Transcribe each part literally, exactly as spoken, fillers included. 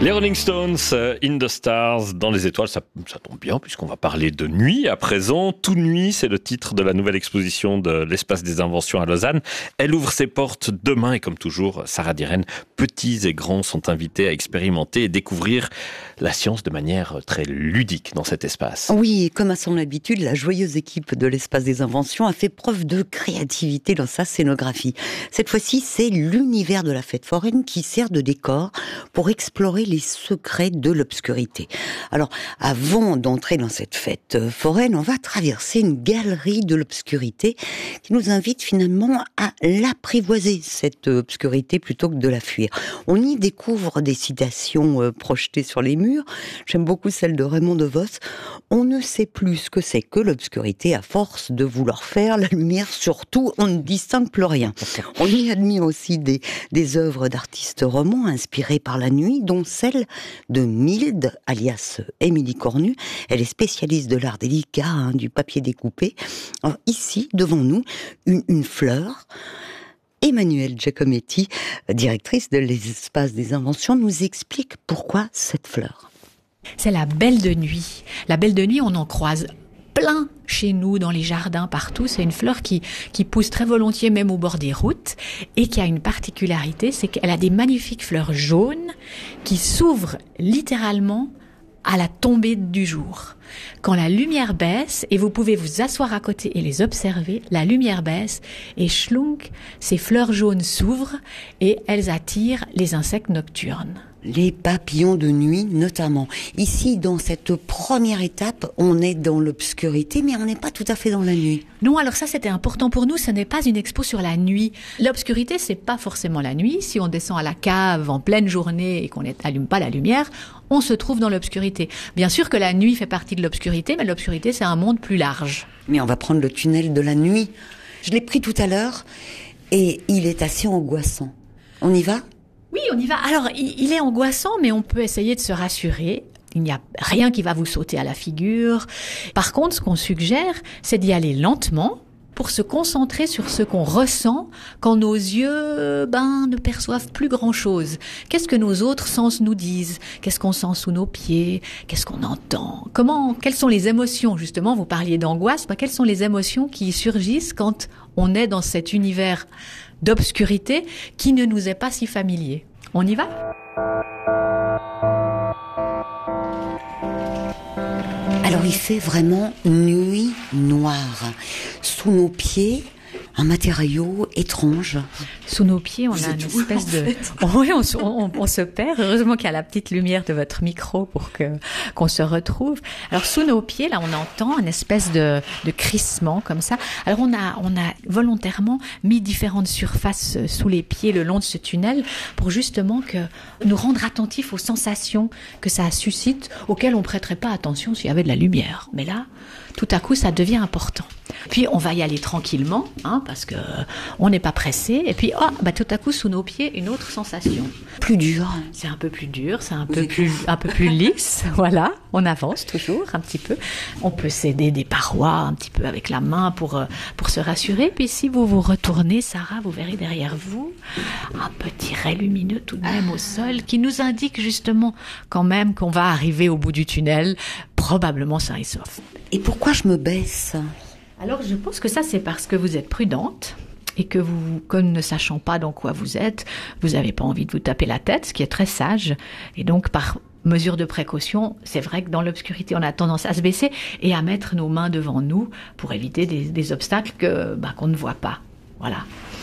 Les Rolling Stones, euh, In the Stars, dans les étoiles, ça, ça tombe bien puisqu'on va parler de nuit à présent. Tout nuit, c'est le titre de la nouvelle exposition de l'Espace des Inventions à Lausanne. Elle ouvre ses portes demain et comme toujours, Sarah Diren, petits et grands sont invités à expérimenter et découvrir la science de manière très ludique dans cet espace. Oui, et comme à son habitude, la joyeuse équipe de l'Espace des Inventions a fait preuve de créativité dans sa scénographie. Cette fois-ci, c'est l'univers de la fête foraine qui sert de décor pour explorer les secrets de l'obscurité. Alors, avant d'entrer dans cette fête foraine, on va traverser une galerie de l'obscurité qui nous invite finalement à l'apprivoiser, cette obscurité, plutôt que de la fuir. On y découvre des citations euh, projetées sur les murs. J'aime beaucoup celle de Raymond DeVos. On ne sait plus ce que c'est que l'obscurité à force de vouloir faire la lumière. Surtout, on ne distingue plus rien. On y admire aussi des, des œuvres d'artistes romans inspirées par la nuit, dont celle de Milde, alias Émilie Cornu. Elle est spécialiste de l'art délicat, hein, du papier découpé. Alors, ici, devant nous, une, une fleur. Emmanuelle Giacometti, directrice de l'Espace des Inventions, nous explique pourquoi cette fleur. C'est la belle de nuit. La belle de nuit, on en croise plein chez nous, dans les jardins, partout. C'est une fleur qui, qui pousse très volontiers, même au bord des routes, et qui a une particularité, c'est qu'elle a des magnifiques fleurs jaunes qui s'ouvrent littéralement à la tombée du jour. Quand la lumière baisse, et vous pouvez vous asseoir à côté et les observer, la lumière baisse et schlunk, ces fleurs jaunes s'ouvrent et elles attirent les insectes nocturnes. Les papillons de nuit, notamment. Ici, dans cette première étape, on est dans l'obscurité, mais on n'est pas tout à fait dans la nuit. Non, alors ça, c'était important pour nous. Ce n'est pas une expo sur la nuit. L'obscurité, c'est pas forcément la nuit. Si on descend à la cave en pleine journée et qu'on n'allume pas la lumière, on se trouve dans l'obscurité. Bien sûr que la nuit fait partie de l'obscurité, mais l'obscurité, c'est un monde plus large. Mais on va prendre le tunnel de la nuit. Je l'ai pris tout à l'heure et il est assez angoissant. On y va ? Oui, on y va. Alors, il est angoissant, mais on peut essayer de se rassurer. Il n'y a rien qui va vous sauter à la figure. Par contre, ce qu'on suggère, c'est d'y aller lentement pour se concentrer sur ce qu'on ressent quand nos yeux ben, ne perçoivent plus grand-chose. Qu'est-ce que nos autres sens nous disent ? Qu'est-ce qu'on sent sous nos pieds ? Qu'est-ce qu'on entend ? Comment ? Quelles sont les émotions ? Justement, vous parliez d'angoisse. Ben, quelles sont les émotions qui surgissent quand on est dans cet univers d'obscurité qui ne nous est pas si familier. On y va ? Alors il fait vraiment nuit noire. Sous nos pieds, un matériau étrange. Sous nos pieds, on Vous a une êtes où, espèce en de... fait Oui, on, se- on, on se perd. Heureusement qu'il y a la petite lumière de votre micro pour que qu'on se retrouve. Alors, sous nos pieds, là, on entend une espèce de, de crissement comme ça. Alors, on a, on a volontairement mis différentes surfaces sous les pieds le long de ce tunnel pour justement que nous rendre attentifs aux sensations que ça suscite, auxquelles on prêterait pas attention s'il y avait de la lumière. Mais là, tout à coup, ça devient important. Puis on va y aller tranquillement, hein, parce que on n'est pas pressé. Et puis, oh, bah tout à coup, sous nos pieds, une autre sensation. Plus dur. C'est un peu plus dur, c'est un Vous peu êtes- plus, un peu plus lisse. Voilà, on avance toujours un petit peu. On peut s'aider des parois un petit peu avec la main pour euh, pour se rassurer. Puis si vous vous retournez, Sarah, vous verrez derrière vous un petit ray lumineux tout de même au sol qui nous indique justement quand même qu'on va arriver au bout du tunnel, probablement sain et sauf. Et pourquoi je me baisse ? Alors, je pense que ça, c'est parce que vous êtes prudente et que vous, comme ne sachant pas dans quoi vous êtes, vous n'avez pas envie de vous taper la tête, ce qui est très sage. Et donc, par mesure de précaution, c'est vrai que dans l'obscurité, on a tendance à se baisser et à mettre nos mains devant nous pour éviter des, des obstacles que, bah, qu'on ne voit pas. Voilà.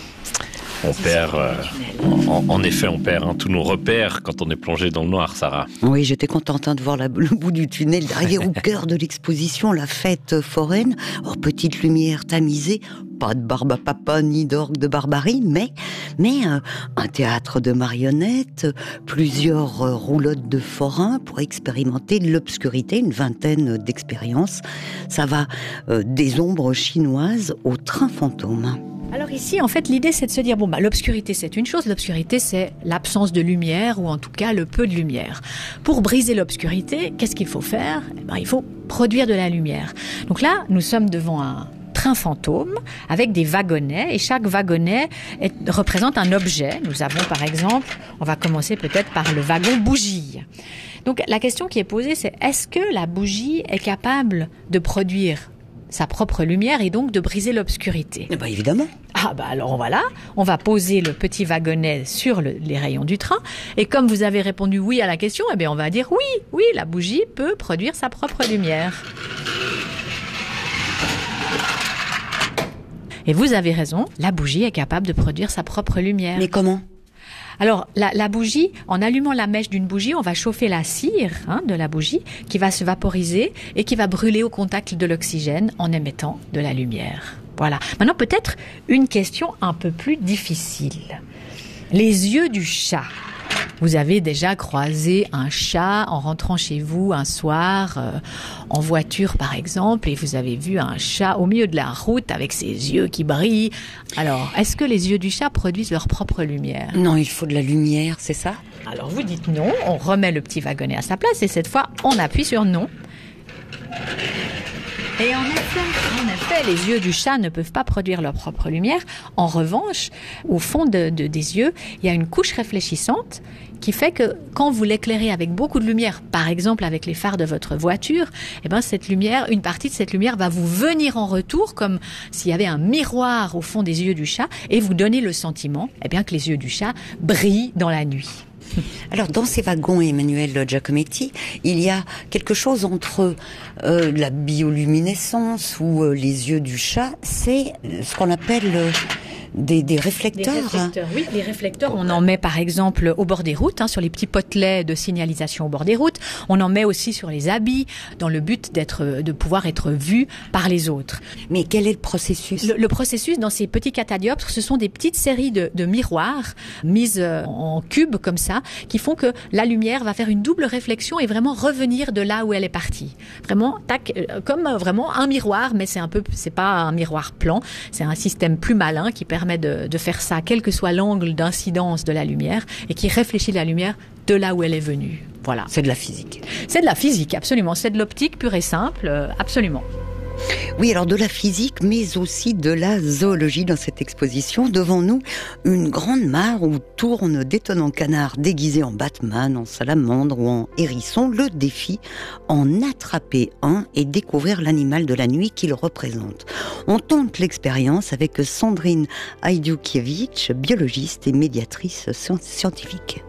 On perd, euh, en, en effet, on perd hein, tous nos repères quand on est plongé dans le noir, Sarah. Oui, j'étais contente hein, de voir la- le bout du tunnel, derrière au cœur de l'exposition, la fête foraine. Oh, petite lumière tamisée, pas de barbe à papa ni d'orgue de barbarie, mais, mais euh, un théâtre de marionnettes, plusieurs euh, roulottes de forains pour expérimenter l'obscurité, une vingtaine d'expériences. Ça va euh, des ombres chinoises au train fantôme. Alors ici, en fait, l'idée, c'est de se dire, bon, bah, l'obscurité, c'est une chose. L'obscurité, c'est l'absence de lumière, ou en tout cas, le peu de lumière. Pour briser l'obscurité, qu'est-ce qu'il faut faire ? Eh ben, il faut produire de la lumière. Donc là, nous sommes devant un train fantôme avec des wagonnets et chaque wagonnet est, représente un objet. Nous avons par exemple, on va commencer peut-être par le wagon bougie. Donc la question qui est posée, c'est est-ce que la bougie est capable de produire sa propre lumière et donc de briser l'obscurité? Eh ben, évidemment. Ah bah alors voilà, on va poser le petit wagonnet sur le, les rayons du train et comme vous avez répondu oui à la question, eh bien on va dire oui, oui, la bougie peut produire sa propre lumière. Et vous avez raison, la bougie est capable de produire sa propre lumière. Mais comment ? Alors, la, la bougie, en allumant la mèche d'une bougie, on va chauffer la cire hein, de la bougie qui va se vaporiser et qui va brûler au contact de l'oxygène en émettant de la lumière. Voilà. Maintenant, peut-être une question un peu plus difficile. Les yeux du chat. Vous avez déjà croisé un chat en rentrant chez vous un soir, euh, en voiture par exemple, et vous avez vu un chat au milieu de la route avec ses yeux qui brillent. Alors, est-ce que les yeux du chat produisent leur propre lumière ? Non, il faut de la lumière, c'est ça ? Alors vous dites non, on remet le petit wagonnet à sa place et cette fois on appuie sur non. Et en effet, en effet, les yeux du chat ne peuvent pas produire leur propre lumière. En revanche, au fond de, de, des yeux, il y a une couche réfléchissante qui fait que quand vous l'éclairez avec beaucoup de lumière, par exemple avec les phares de votre voiture, eh ben cette lumière, une partie de cette lumière va vous venir en retour comme s'il y avait un miroir au fond des yeux du chat et vous donner le sentiment, eh bien que les yeux du chat brillent dans la nuit. Alors, dans ces wagons, Emmanuel Giacometti, il y a quelque chose entre euh, la bioluminescence ou euh, les yeux du chat, c'est ce qu'on appelle euh, des, des réflecteurs. Des réflecteurs, oui. Les réflecteurs, on en met par exemple au bord des routes, hein, sur les petits potelets de signalisation au bord des routes. On en met aussi sur les habits, dans le but d'être, de pouvoir être vu par les autres. Mais quel est le processus ? Le, le processus, dans ces petits catadioptres, ce sont des petites séries de, de miroirs mises en cubes comme ça, qui font que la lumière va faire une double réflexion et vraiment revenir de là où elle est partie. Vraiment, tac, comme vraiment un miroir, mais c'est un peu, c'est pas un miroir plan, c'est un système plus malin qui permet de, de faire ça, quel que soit l'angle d'incidence de la lumière, et qui réfléchit la lumière de là où elle est venue. Voilà. C'est de la physique. C'est de la physique, absolument. C'est de l'optique pure et simple, absolument. Oui, alors de la physique, mais aussi de la zoologie dans cette exposition. Devant nous, une grande mare où tournent d'étonnants canards déguisés en Batman, en salamandre ou en hérisson. Le défi, en attraper un et découvrir l'animal de la nuit qu'il représente. On tente l'expérience avec Sandrine Ajdukiewicz, biologiste et médiatrice scientifique.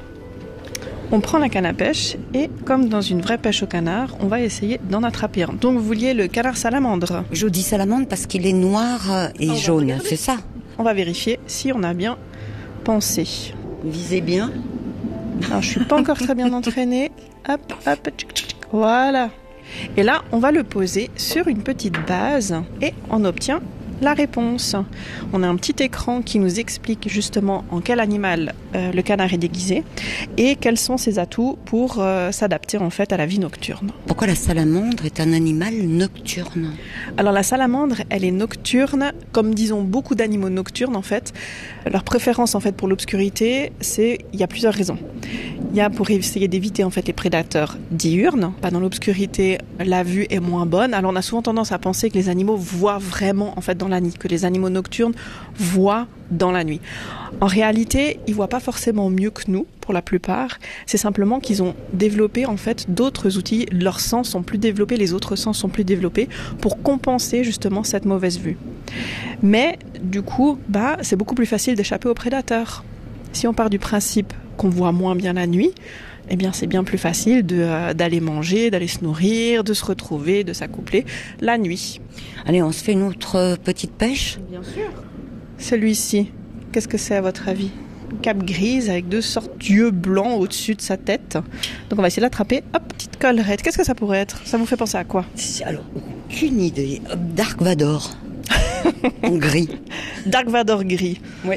On prend la canne à pêche et, comme dans une vraie pêche au canard, on va essayer d'en attraper un. Donc vous vouliez le canard salamandre. Je dis salamandre parce qu'il est noir et on jaune, c'est ça ? On va vérifier si on a bien pensé. Visez bien. Alors je suis pas encore très bien entraînée. Hop, hop, tchic, tchic, voilà. Et là, on va le poser sur une petite base et on obtient la réponse. On a un petit écran qui nous explique justement en quel animal euh, le canard est déguisé et quels sont ses atouts pour euh, s'adapter en fait à la vie nocturne. Pourquoi la salamandre est un animal nocturne ? Alors la salamandre, elle est nocturne, comme disons beaucoup d'animaux nocturnes en fait. Leur préférence en fait pour l'obscurité, c'est il y a plusieurs raisons. Il y a pour essayer d'éviter en fait les prédateurs diurnes. Pas dans l'obscurité, la vue est moins bonne. Alors on a souvent tendance à penser que les animaux voient vraiment en fait dans la nuit, que les animaux nocturnes voient dans la nuit. En réalité, ils voient pas forcément mieux que nous pour la plupart. C'est simplement qu'ils ont développé en fait d'autres outils. Leurs sens sont plus développés, les autres sens sont plus développés pour compenser justement cette mauvaise vue. Mais du coup, bah c'est beaucoup plus facile d'échapper aux prédateurs. Si on part du principe qu'on voit moins bien la nuit, eh bien c'est bien plus facile de, euh, d'aller manger, d'aller se nourrir, de se retrouver, de s'accoupler la nuit. Allez, on se fait une autre petite pêche ? Bien sûr. Celui-ci, qu'est-ce que c'est à votre avis ? Une cape grise avec deux sortes d'yeux blancs au-dessus de sa tête. Donc on va essayer de l'attraper. Hop, petite collerette. Qu'est-ce que ça pourrait être ? Ça vous fait penser à quoi ? Alors, aucune idée. Dark Vador. En gris. Dark Vador gris. Oui.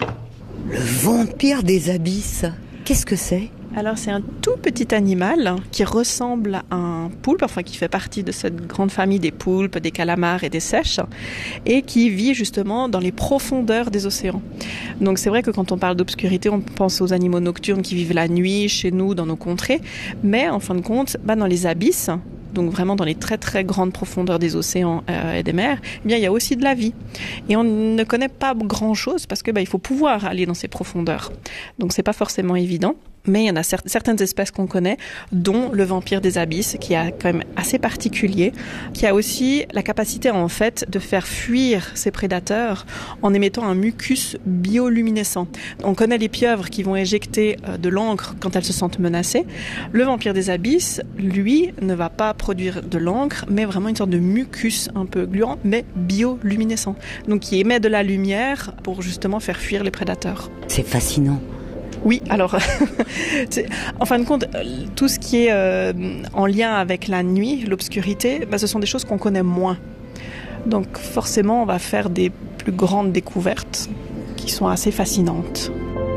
Le vampire des abysses. Qu'est-ce que c'est ? Alors c'est un tout petit animal qui ressemble à un poulpe, enfin qui fait partie de cette grande famille des poulpes, des calamars et des seiches, et qui vit justement dans les profondeurs des océans. Donc c'est vrai que quand on parle d'obscurité, on pense aux animaux nocturnes qui vivent la nuit chez nous, dans nos contrées, mais en fin de compte, bah, dans les abysses, donc vraiment dans les très très grandes profondeurs des océans euh, et des mers, eh bien il y a aussi de la vie. Et on ne connaît pas grand-chose parce que bah, il faut pouvoir aller dans ces profondeurs. Donc c'est pas forcément évident. Mais il y en a cer- certaines espèces qu'on connaît, dont le vampire des abysses, qui est quand même assez particulier, qui a aussi la capacité en fait de faire fuir ses prédateurs en émettant un mucus bioluminescent. On connaît les pieuvres qui vont éjecter de l'encre quand elles se sentent menacées. Le vampire des abysses, lui, ne va pas produire de l'encre, mais vraiment une sorte de mucus un peu gluant, mais bioluminescent. Donc qui émet de la lumière pour justement faire fuir les prédateurs. C'est fascinant. Oui, alors, en fin de compte, tout ce qui est euh, en lien avec la nuit, l'obscurité, bah, ce sont des choses qu'on connaît moins. Donc forcément, on va faire des plus grandes découvertes qui sont assez fascinantes.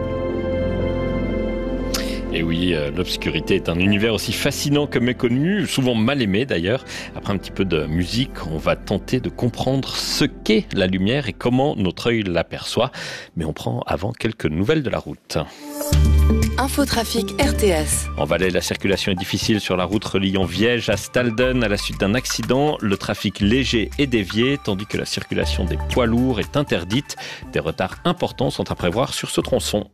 Et oui, euh, l'obscurité est un univers aussi fascinant que méconnu, souvent mal aimé d'ailleurs. Après un petit peu de musique, on va tenter de comprendre ce qu'est la lumière et comment notre œil l'aperçoit. Mais on prend avant quelques nouvelles de la route. Infotrafic R T S. En Valais, la circulation est difficile sur la route reliant Viège à Stalden à la suite d'un accident. Le trafic léger est dévié, tandis que la circulation des poids lourds est interdite. Des retards importants sont à prévoir sur ce tronçon.